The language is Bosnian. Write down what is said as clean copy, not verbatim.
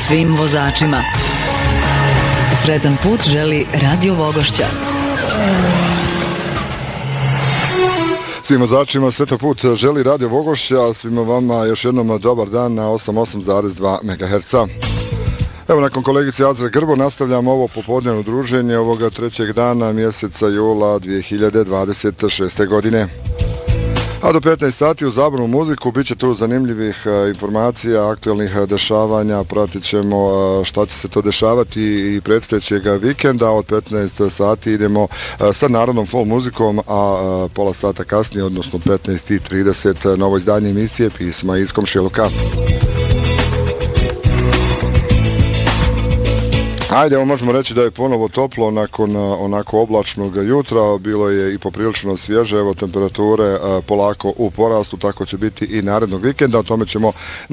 svim vozačima. Sretan put želi Radio Vogošća. Svim vozačima sretan put želi Radio Vogošća, a svima vama još jednom dobar dan na 88,2 MHz. Evo, nakon kolegice Azre Grbo nastavljamo ovo popodnevno druženje ovoga trećeg dana mjeseca jula 2026. godine. A do 15 sati u zabavnu muziku bit će tu zanimljivih informacija, aktualnih dešavanja, pratit ćemo šta će se to dešavati i predstojećeg vikenda. Od 15 sati idemo sa narodnom folk muzikom, a pola sata kasnije, odnosno 15:30, novo izdanje emisije Pisma iz komšiluka. Ajde, evo možemo reći da je ponovo toplo nakon onako oblačnog jutra, bilo je i poprilično svježe, evo temperature polako u porastu, tako će biti i narednog vikenda, o tome ćemo